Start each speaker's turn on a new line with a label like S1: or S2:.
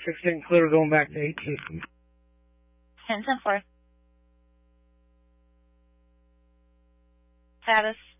S1: 16 clear going back to 18.
S2: 10-4. Status.